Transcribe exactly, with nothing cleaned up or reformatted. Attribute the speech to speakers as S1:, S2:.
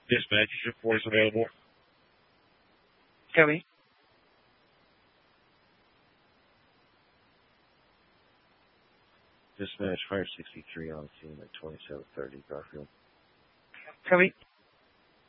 S1: Dispatch, is your force available?
S2: Copy.
S1: Dispatch, Fire sixty-three on scene at twenty-seven thirty Garfield.
S2: Copy.